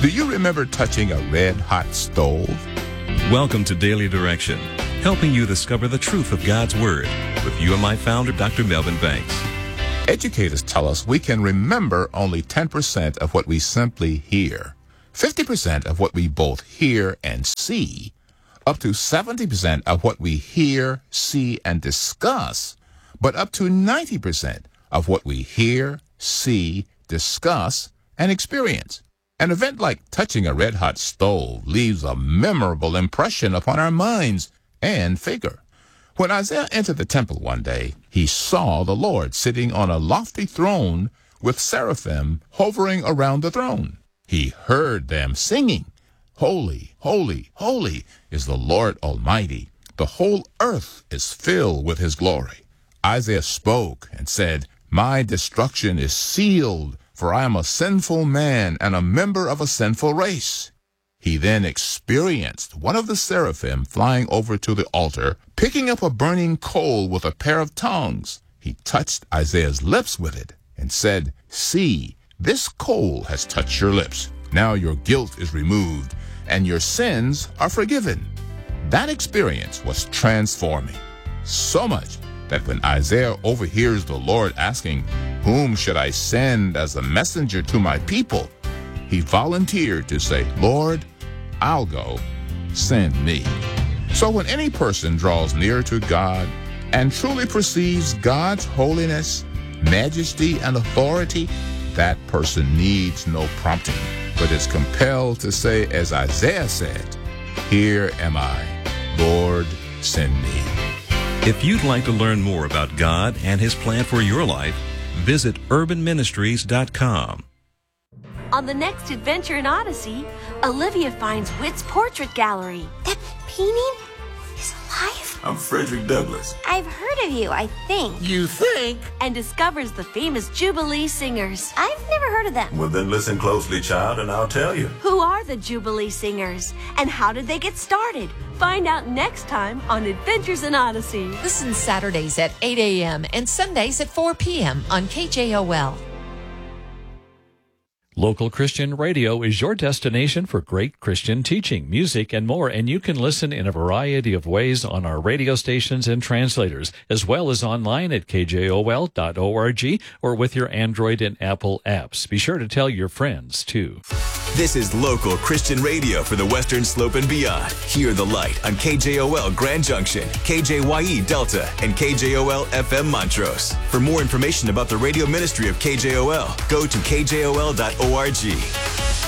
Do you remember touching a red-hot stove? Welcome to Daily Direction, helping you discover the truth of God's Word with you and my founder, Dr. Melvin Banks. Educators tell us we can remember only 10% of what we simply hear, 50% of what we both hear and see, up to 70% of what we hear, see, and discuss, but up to 90% of what we hear, see, discuss, and experience. An event like touching a red-hot stove leaves a memorable impression upon our minds and figure. When Isaiah entered the temple one day, he saw the Lord sitting on a lofty throne with seraphim hovering around the throne. He heard them singing, "Holy, holy, holy is the Lord Almighty. The whole earth is filled with his glory." Isaiah spoke and said, "My destruction is sealed, for I am a sinful man and a member of a sinful race." He then experienced one of the seraphim flying over to the altar, picking up a burning coal with a pair of tongs. He touched Isaiah's lips with it and said, "See, this coal has touched your lips. Now your guilt is removed and your sins are forgiven." That experience was transforming, so much that when Isaiah overhears the Lord asking, "Whom should I send as a messenger to my people?" he volunteered to say, "Lord, I'll go, send me." So when any person draws near to God and truly perceives God's holiness, majesty, and authority, that person needs no prompting, but is compelled to say, as Isaiah said, "Here am I, Lord, send me." If you'd like to learn more about God and His plan for your life, visit urbanministries.com. On the next adventure in Odyssey, Olivia finds Whit's portrait gallery. That painting is alive? I'm Frederick Douglass. I've heard of you, I think. You think? And discovers the famous Jubilee Singers. I've never heard of them. Well, then listen closely, child, and I'll tell you. Who are the Jubilee Singers? And how did they get started? Find out next time on Adventures in Odyssey. Listen Saturdays at 8 a.m. and Sundays at 4 p.m. on KJOL. Local Christian Radio is your destination for great Christian teaching, music, and more, and you can listen in a variety of ways on our radio stations and translators, as well as online at kjol.org or with your Android and Apple apps. Be sure to tell your friends, too. This is Local Christian Radio for the Western Slope and beyond. Hear the light on KJOL Grand Junction, KJYE Delta, and KJOL FM Montrose. For more information about the radio ministry of KJOL, go to kjol.org.